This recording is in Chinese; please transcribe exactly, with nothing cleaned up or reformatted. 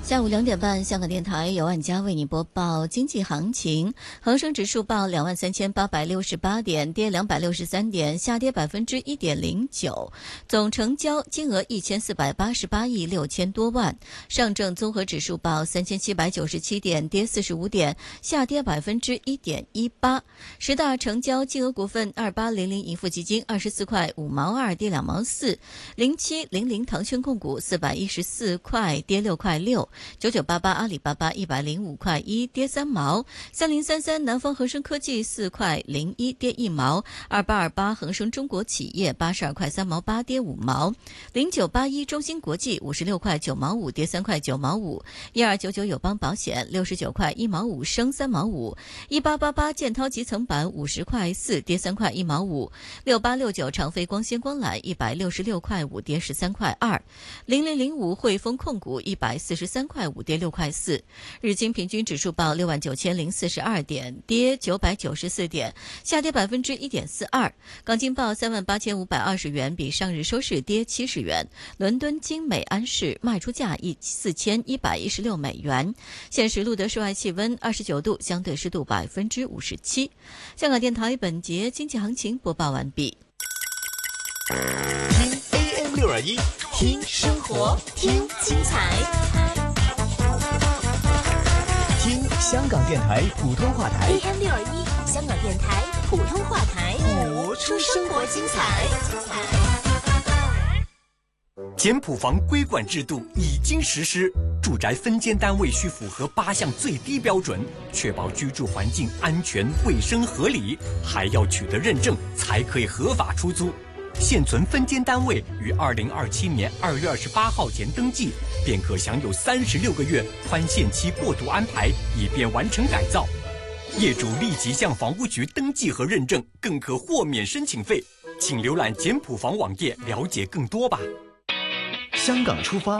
下午两点半，香港电台由万家为你播报经济行情。恒生指数报两万三千八百六十八点，跌两百六十三点，下跌百分之一点零九。总成交金额一千四百八十八亿六千多万。上证综合指数报三千七百九十七点，跌四十五点，下跌百分之一点一八。十大成交金额股份：二八零零盈富基金二十四块五毛二，跌两毛四；零七零零腾讯控股四百一十四块，跌六块六。九九八八阿里巴巴一百零五块一，跌三毛。三零三三南方恒生科技四块零一，跌一毛。二八二八恒生中国企业八十二块三毛八，跌五毛。零九八一中芯国际五十六块九毛五，跌三块九毛五。一二九九友邦保险六十九块一毛五，升三毛五。一八八八建滔集层板五十块四，跌三块一毛五。六八六九长飞光纤光缆一百六十六块五，跌十三块二。零零零五汇丰控股一百四十三块五，跌六块四。日经平均指数报六万九千零四十二点，跌九百九十四点，下跌百分之一点四二。港金报三万八千五百二十元，比上日收市跌七十元。伦敦金美安市卖出价一四千一百一十六美元。现时录得室外气温二十九度，相对湿度百分之五十七。香港电台本节经济行情播报完毕。 听 A M 六二一，听生活，听精彩。听香港电台普通话台 A M 六二一，香港电台普通话台， 活出生活精彩。 简谱房规管制度已经实施，住宅分间单位需符合八项最低标准，确保居住环境安全、卫生、合理，还要取得认证才可以合法出租。现存分间单位于二零二七年二月二十八号前登记，便可享有三十六个月宽限期过渡安排，以便完成改造。业主立即向房屋局登记和认证，更可豁免申请费。请浏览简谱房网页了解更多吧。 香港出发